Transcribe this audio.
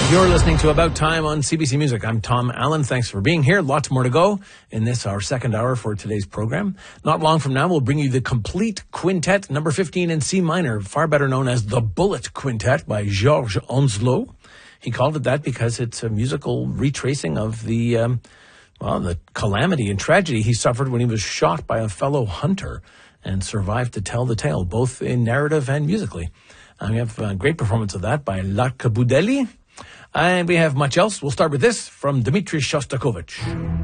You're listening to About Time on CBC Music. I'm Tom Allen. Thanks for being here. Lots more to go in this, our second hour for today's program. Not long from now, we'll bring you the complete quintet, number 15 in C minor, far better known as the Bullet Quintet by Georges Onslow. He called it that because it's a musical retracing of the calamity and tragedy he suffered when he was shot by a fellow hunter and survived to tell the tale, both in narrative and musically. We have a great performance of that by Larka Budeli. And we have much else. We'll start with this from Dmitri Shostakovich.